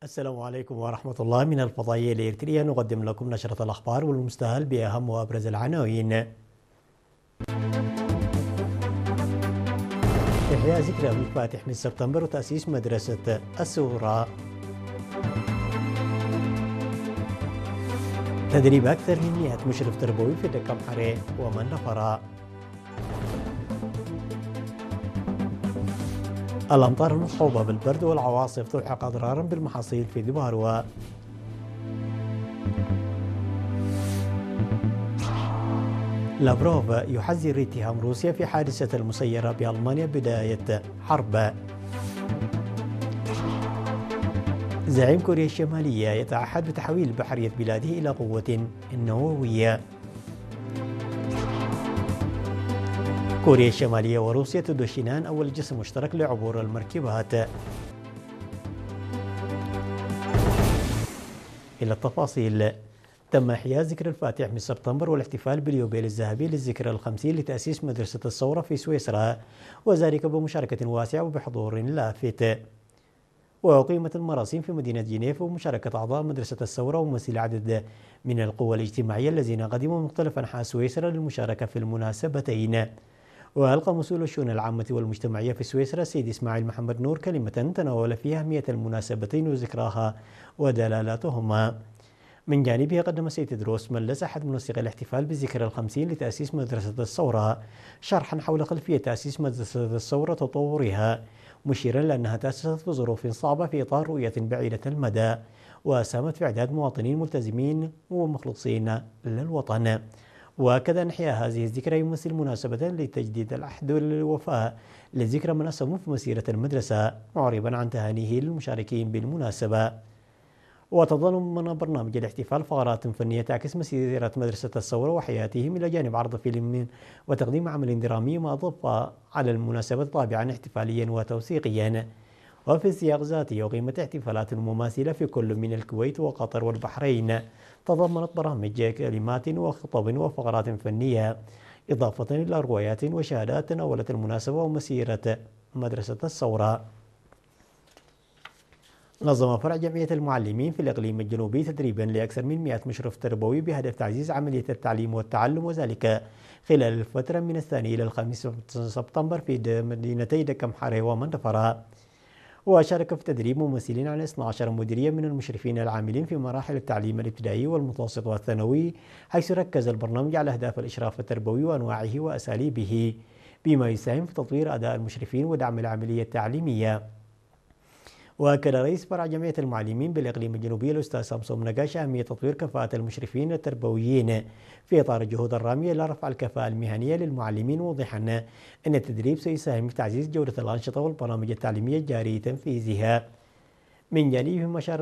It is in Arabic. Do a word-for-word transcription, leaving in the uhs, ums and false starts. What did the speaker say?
السلام عليكم ورحمة الله. من الفضائية الإريترية نقدم لكم نشرة الأخبار والمستهل بأهم وأبرز العناوين. إحياء ذكرى أبو الفاتح من سبتمبر وتأسيس مدرسة السورة. تدريب أكثر من مئة مشرف تربوي في دكم حري ومن نفر. الأمطار المصحوبة بالبرد والعواصف تلحق أضرارا بالمحاصيل في دباروا. لافروف يحذر اتهام روسيا في حادثة المسيرة بألمانيا بداية حرب. زعيم كوريا الشمالية يتعهد بتحويل بحرية بلاده إلى قوة نووية. كوريا الشمالية وروسيا تدشنان أول جسم مشترك لعبور المركبات. إلى التفاصيل. تم إحياء ذكرى الفاتح من سبتمبر والاحتفال باليوبيل الذهبي للذكرى الخمسين لتأسيس مدرسة الثورة في سويسرا، وذلك بمشاركة واسعة وبحضور لافت. وأقيمت المراسم في مدينة جنيف ومشاركة أعضاء مدرسة الثورة وممثل عدد من القوى الاجتماعية الذين قدموا من مختلف أنحاء سويسرا للمشاركة في المناسبتين. وألقى مسؤول الشؤون العامة والمجتمعية في سويسرا السيد إسماعيل محمد نور كلمة تناول فيها أهمية المناسبتين وذكراها ودلالاتهما. من جانبه قدم السيد تدروس ملس أحد منسقي الاحتفال بالذكرى الخمسين لتأسيس مدرسة الثورة شرحا حول خلفية تأسيس مدرسة الثورة وتطورها، مشيرا لأنها تأسست في ظروف صعبة في إطار رؤية بعيدة المدى، وساهمت في إعداد مواطنين ملتزمين ومخلصين للوطن. وكذا إحياء هذه الذكرى يمثل مناسبة لتجديد العهد والوفاء لذكرى من أسهموا في مسيرة المدرسة، معربا عن تهانيه للمشاركين بالمناسبة. وتضمن برنامج الاحتفال فقرات فنية تعكس مسيرة مدرسة الثورة وحياتهم، إلى جانب عرض فيلم وتقديم عمل درامي، ما أضاف على المناسبة طابعا احتفاليا وتوثيقيا. وفي السياق ذاته أقيمت احتفالات مماثلة في كل من الكويت وقطر والبحرين، تضمنت برامج كلمات وخطب وفقرات فنية، إضافة إلى روايات وشهادات تناولت المناسبة ومسيرة مدرسة الثورة. نظم فرع جمعية المعلمين في الإقليم الجنوبي تدريبا لأكثر من مئة مشرف تربوي بهدف تعزيز عملية التعليم والتعلم، وذلك خلال الفترة من الثاني إلى الخامس سبتمبر في مدينتي دكم حري ومندفرة. وشارك في التدريب ممثلين عن اثنتي عشرة مديرية من المشرفين العاملين في مراحل التعليم الابتدائي والمتوسط والثانوي، حيث ركز البرنامج على أهداف الإشراف التربوي وأنواعه وأساليبه، بما يساهم في تطوير أداء المشرفين ودعم العملية التعليمية. وأكد رئيس فرع جمعية المعلمين بالإقليم الجنوبي الأستاذ سامسون نقاش أهمية تطوير كفاءة المشرفين التربويين في إطار الجهود الرامية لرفع الكفاءة المهنية للمعلمين، موضحا أن التدريب سيساهم في تعزيز جودة الأنشطة والبرامج التعليمية الجاري تنفيذها. من جانبه أشار